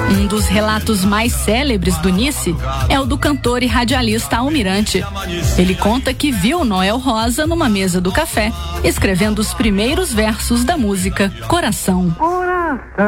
Um dos relatos mais célebres do Nice é o do cantor e radialista Almirante. Ele conta que viu Noel Rosa numa mesa do café, escrevendo os primeiros versos da música Coração.